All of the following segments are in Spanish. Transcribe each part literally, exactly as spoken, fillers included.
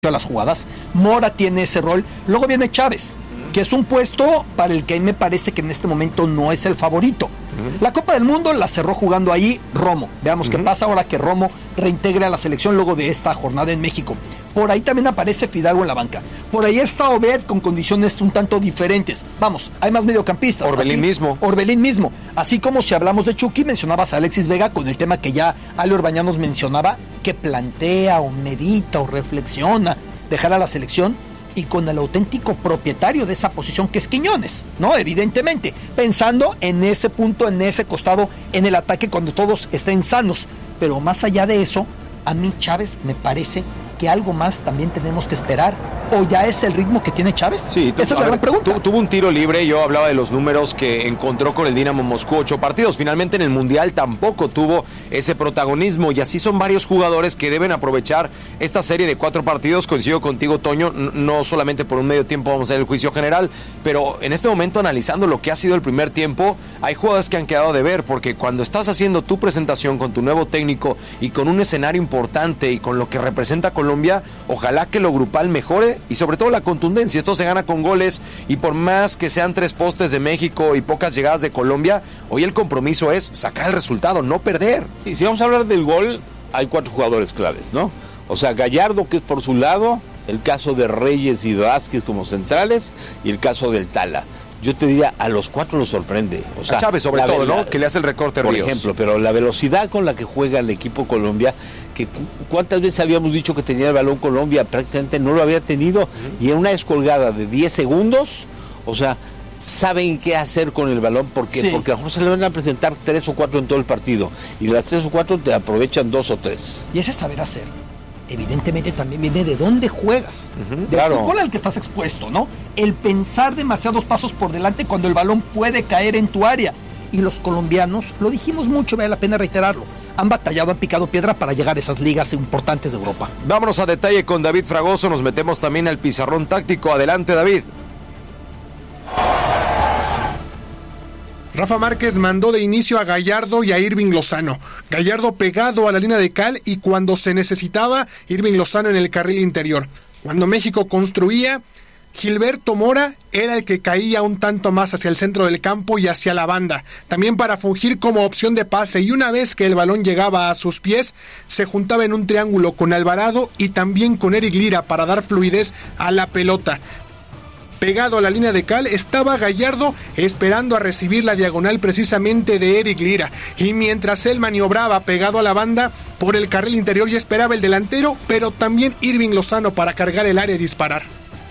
a las jugadas. Mora tiene ese rol. Luego viene Chávez, que es un puesto para el que me parece que en este momento no es el favorito. Uh-huh. La Copa del Mundo la cerró jugando ahí Romo. Veamos uh-huh. qué pasa ahora que Romo reintegre a la selección luego de esta jornada en México. Por ahí también aparece Fidalgo en la banca. Por ahí está Obed con condiciones un tanto diferentes. Vamos, hay más mediocampistas. Orbelín así, mismo. Orbelín mismo. Así como si hablamos de Chucky, mencionabas a Alexis Vega con el tema que ya Ale Orbañanos mencionaba, que plantea o medita o reflexiona dejar a la selección, y con el auténtico propietario de esa posición que es Quiñones, ¿no? Evidentemente, pensando en ese punto, en ese costado, en el ataque cuando todos estén sanos. Pero más allá de eso, a mí Chávez me parece que algo más también tenemos que esperar. ¿O ya es el ritmo que tiene Chávez? Sí, tu, esa es la ver, gran pregunta. Tu, tuvo un tiro libre, yo hablaba de los números que encontró con el Dinamo Moscú, ocho partidos. Finalmente en el Mundial tampoco tuvo ese protagonismo, y así son varios jugadores que deben aprovechar esta serie de cuatro partidos. Coincido contigo, Toño, no solamente por un medio tiempo vamos a hacer el juicio general, pero en este momento, analizando lo que ha sido el primer tiempo, hay jugadores que han quedado de ver, porque cuando estás haciendo tu presentación con tu nuevo técnico y con un escenario importante y con lo que representa Colombia, ojalá que lo grupal mejore y sobre todo la contundencia. Esto se gana con goles, y por más que sean tres postes de México y pocas llegadas de Colombia, hoy el compromiso es sacar el resultado, no perder. Y si vamos a hablar del gol, hay cuatro jugadores claves, ¿no? O sea, Gallardo, que es por su lado, el caso de Reyes y Vázquez como centrales, y el caso del Tala. Yo te diría, a los cuatro los sorprende. O sea, a Chávez sobre todo, vela, ¿no? Que le hace el recorte por Ríos. ejemplo, pero la velocidad con la que juega el equipo Colombia, que cuántas veces habíamos dicho que tenía el balón Colombia, prácticamente no lo había tenido, uh-huh. y en una descolgada de diez segundos, o sea, saben qué hacer con el balón, porque, sí. porque a lo mejor se le van a presentar tres o cuatro en todo el partido, y las tres o cuatro te aprovechan dos o tres. Y ese saber hacer, evidentemente también viene de dónde juegas, uh-huh, del claro. fútbol al que estás expuesto, ¿no? El pensar demasiados pasos por delante cuando el balón puede caer en tu área. Y los colombianos, lo dijimos mucho, vale la pena reiterarlo, han batallado, han picado piedra para llegar a esas ligas importantes de Europa. Vámonos a detalle con David Fragoso, nos metemos también al pizarrón táctico. Adelante, David. Rafa Márquez mandó de inicio a Gallardo y a Irving Lozano. Gallardo pegado a la línea de cal, y cuando se necesitaba, Irving Lozano en el carril interior. Cuando México construía, Gilberto Mora era el que caía un tanto más hacia el centro del campo y hacia la banda, también para fungir como opción de pase, y una vez que el balón llegaba a sus pies, se juntaba en un triángulo con Alvarado y también con Eric Lira para dar fluidez a la pelota. Pegado a la línea de cal estaba Gallardo esperando a recibir la diagonal precisamente de Eric Lira, y mientras él maniobraba pegado a la banda por el carril interior y esperaba el delantero, pero también Irving Lozano para cargar el área y disparar.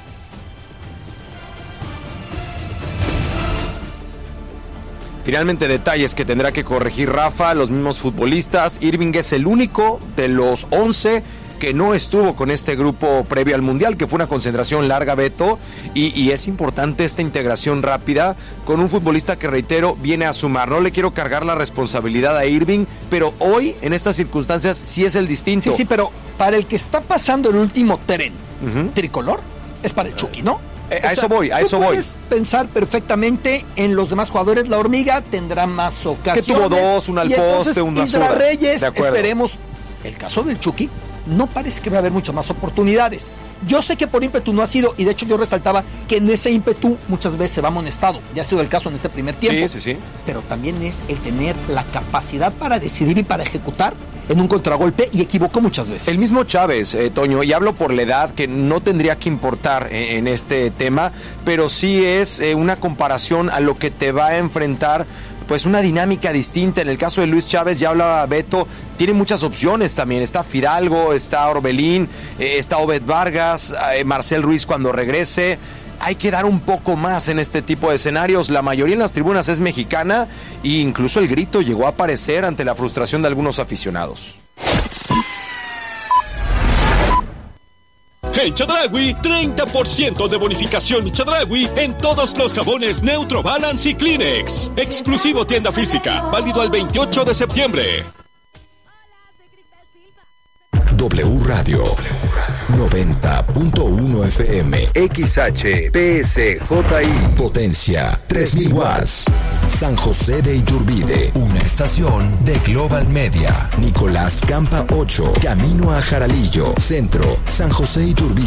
Finalmente, detalles que tendrá que corregir Rafa, los mismos futbolistas. Irving es el único de los once que no estuvo con este grupo previo al Mundial, que fue una concentración larga, Beto, y, y es importante esta integración rápida con un futbolista que, reitero, viene a sumar. No le quiero cargar la responsabilidad a Irving, pero hoy, en estas circunstancias, sí es el distinto. Sí, sí, pero para el que está pasando el último tren uh-huh. tricolor, es para el Chucky, ¿no? Eh, a sea, eso voy, a eso voy. Puedes pensar perfectamente en los demás jugadores. La Hormiga tendrá más ocasiones. Que tuvo dos, una al poste, una Isra Reyes, esperemos. El caso del Chucky, no parece que va a haber muchas más oportunidades. Yo sé que por ímpetu no ha sido, y de hecho yo resaltaba que en ese ímpetu muchas veces se va amonestado. Ya ha sido el caso en este primer tiempo. Sí, sí, sí. Pero también es el tener la capacidad para decidir y para ejecutar en un contragolpe, y equivocó muchas veces. El mismo Chávez, eh, Toño, y hablo por la edad, que no tendría que importar en, en este tema, pero sí es eh, una comparación a lo que te va a enfrentar, pues una dinámica distinta. En el caso de Luis Chávez, ya hablaba Beto, tiene muchas opciones también. Está Fidalgo, está Orbelín, eh, está Obed Vargas, eh, Marcel Ruiz cuando regrese. Hay que dar un poco más en este tipo de escenarios. La mayoría en las tribunas es mexicana, e incluso el grito llegó a aparecer ante la frustración de algunos aficionados. En Chedraui, treinta por ciento de bonificación Chedraui en todos los jabones Neutro Balance y Kleenex. Exclusivo tienda física, válido al veintiocho de septiembre. W Radio noventa punto uno F M, X H P S J I, potencia tres mil watts, San José de Iturbide, una estación de Global Media. Nicolás Campa ocho, camino a Jaralillo, centro, San José Iturbide.